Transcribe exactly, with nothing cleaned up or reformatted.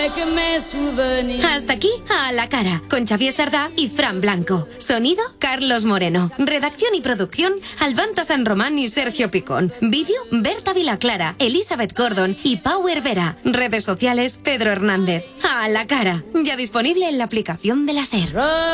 Hasta aquí, A la cara, con Xavier Sardá y Fran Blanco. Sonido, Carlos Moreno. Redacción y producción, Albanta San Román y Sergio Picón. Vídeo, Berta Vilaclara, Elizabeth Gordon y Pau Hervera. Redes sociales, Pedro Hernández. A la cara, ya disponible en la aplicación de la SER.